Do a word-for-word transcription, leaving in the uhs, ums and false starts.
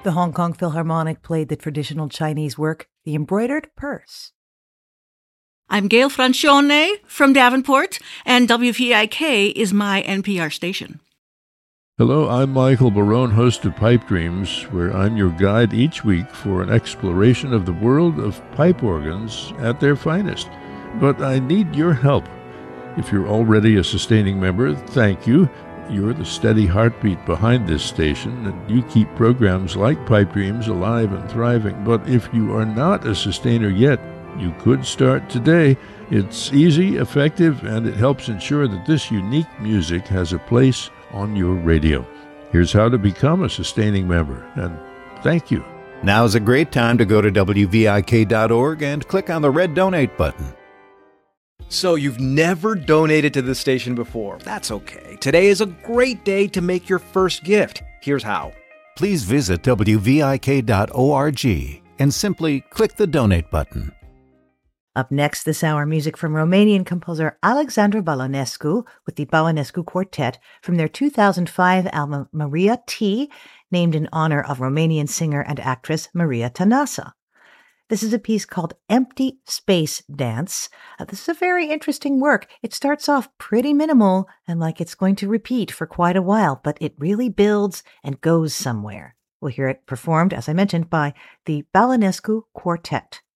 The Hong Kong Philharmonic played the traditional Chinese work, The Embroidered Purse. I'm Gail Francione from Davenport, and W V I K is my N P R station. Hello, I'm Michael Barone, host of Pipe Dreams, where I'm your guide each week for an exploration of the world of pipe organs at their finest. But I need your help. If you're already a sustaining member, thank you. You're the steady heartbeat behind this station, and you keep programs like Pipe Dreams alive and thriving. But if you are not a sustainer yet, you could start today. It's easy, effective, and it helps ensure that this unique music has a place on your radio. Here's how to become a sustaining member, and thank you. Now's a great time to go to W V I K dot org and click on the red donate button. So you've never donated to this station before. That's okay. Today is a great day to make your first gift. Here's how. Please visit W V I K dot org and simply click the donate button. Up next this hour, music from Romanian composer Alexandru Balanescu with the Balanescu Quartet from their two thousand five album Maria T, named in honor of Romanian singer and actress Maria Tănase. This is a piece called Empty Space Dance. Uh, this is a very interesting work. It starts off pretty minimal and like it's going to repeat for quite a while, but it really builds and goes somewhere. We'll hear it performed, as I mentioned, by the Balanescu Quartet.